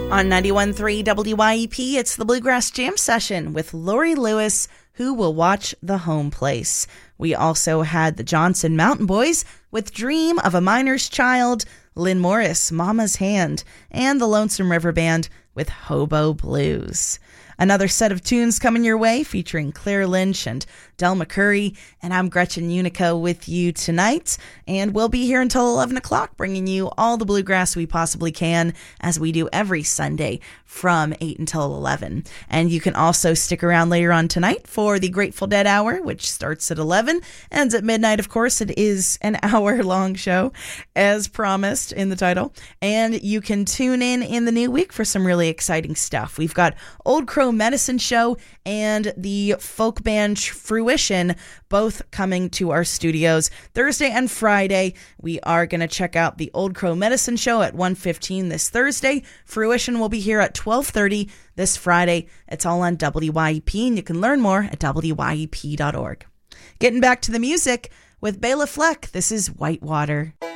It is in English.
On 91.3 WYEP, it's the Bluegrass Jam Session with Lori Lewis, Who Will Watch the Home Place. We also had the Johnson Mountain Boys with Dream of a Miner's Child, Lynn Morris, Mama's Hand, and the Lonesome River Band with Hobo Blues. Another set of tunes coming your way featuring Claire Lynch and Del McCurry, and I'm Gretchen Unico with you tonight, and we'll be here until 11 o'clock bringing you all the bluegrass we possibly can, as we do every Sunday from 8 until 11. And you can also stick around later on tonight for the Grateful Dead Hour, which starts at 11, ends at midnight. Of course, it is an hour-long show, as promised in the title, and you can tune in the new week for some really exciting stuff. We've got Old Crow Medicine Show and the folk band Fruition both coming to our studios Thursday and Friday. We are going to check out the Old Crow Medicine Show at 1:15 this Thursday. Fruition will be here at 12:30 this Friday. It's all on WYEP, and you can learn more at wyep.org. Getting back to the music with Bela Fleck, this is Whitewater.